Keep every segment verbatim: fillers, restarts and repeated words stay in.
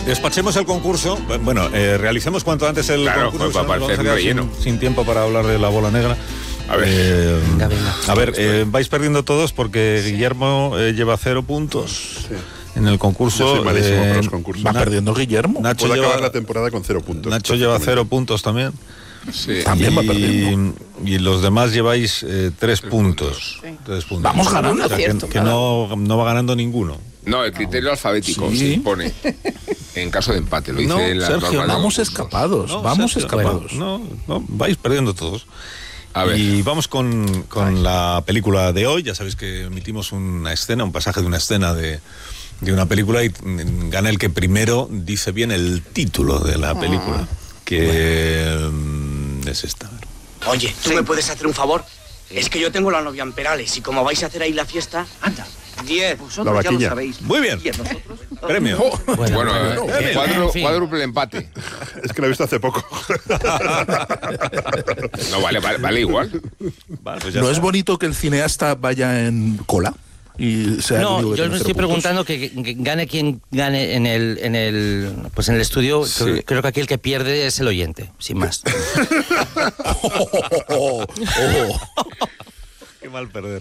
despachemos el concurso. Bueno, eh, realicemos cuanto antes el claro, concurso. Para, para vamos a quedar sin, sin tiempo para hablar de la bola negra. A ver, eh, venga, venga. A ver eh, vais perdiendo todos porque sí. Guillermo eh, lleva cero puntos. Sí. En el concurso. Yo soy malísimo eh, para los concursos. Va perdiendo Guillermo. Nacho Puede lleva, acabar la temporada con cero puntos. Nacho lleva cero puntos también. Sí. También y, va perdiendo. Y los demás lleváis eh, tres, tres puntos. Sí. tres puntos. Vamos ganando. O sea, que, que no, no va ganando ninguno. No, el criterio alfabético sí. se impone en caso de empate. Lo dice no, la Sergio, norma. Vamos escapados, no, vamos Sergio, escapados. No, no, vais perdiendo todos. A ver. Y vamos con, con la película de hoy. Ya sabéis que emitimos una escena, un pasaje de una escena de, de una película y gana el que primero dice bien el título de la película, que bueno. es esta. Oye, ¿tú sí. me puedes hacer un favor? Sí. Es que yo tengo la novia en Perales y como vais a hacer ahí la fiesta... Anda, diez, vosotros ya lo sabéis. Muy bien. ¿Y nosotros? Premio. Oh, bueno, bueno eh, cuadru, en fin. cuádruple empate. Es que lo he visto hace poco. No, vale, vale, vale igual. Vale, pues ya ¿No está. Es bonito que el cineasta vaya en cola? Y sea no, yo no estoy puntos. preguntando que, que gane quien gane en el en el pues en el estudio. Sí. Creo, creo que aquí el que pierde es el oyente, sin más. oh, oh, oh. Qué mal perder.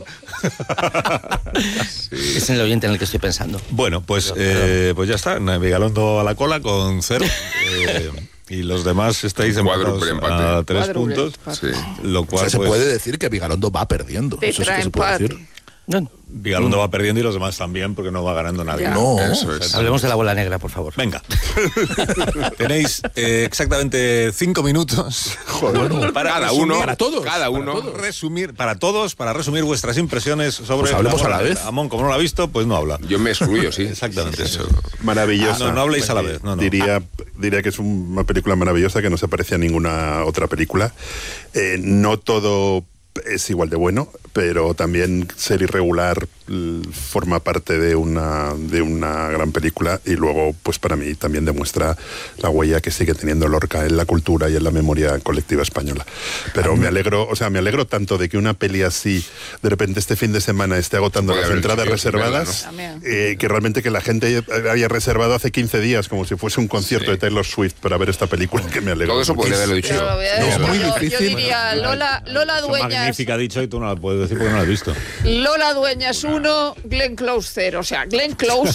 Sí. Es en el oyente en el que estoy pensando. Bueno, pues eh, pues ya está. Vigalondo a la cola con cero. eh, y los demás estáis empatados a tres Cuádruple puntos. Sí. Lo cual o sea, pues, se puede decir que Vigalondo va perdiendo. Eso es que se puede decir. No. Vigalondo mm. va perdiendo y los demás también porque no va ganando nadie. No, eso es. Hablemos de la bola negra, por favor. Venga. Tenéis eh, exactamente cinco minutos. Joder, para cada resumir, uno, para todos, cada uno, para todos. resumir para todos, para resumir vuestras impresiones sobre. Pues hablemos la a la vez. Amón, como no lo ha visto, pues no habla. Yo me excluyo, sí. Exactamente eso. Maravillosa. Ah, no, no habléis a la vez. No, no. Diría, diría que es una película maravillosa que no se parece a ninguna otra película. Eh, no todo es igual de bueno, pero también ser irregular forma parte de una de una gran película y luego pues para mí también demuestra la huella que sigue teniendo Lorca en la cultura y en la memoria colectiva española. Pero me alegro, o sea, me alegro tanto de que una peli así de repente este fin de semana esté agotando las entradas reservadas, ¿no? eh, que realmente que la gente haya reservado hace quince días como si fuese un concierto sí. de Taylor Swift para ver esta película, que me alegro. Todo eso podría haberlo dicho. Yo, no, es muy yo, difícil. Yo diría Lola, Lola Dueñas. Magnífica ha dicho y tú no la puedes decir porque no la has visto. Lola Dueñas uno, Glenn Close cero. O sea, Glenn Close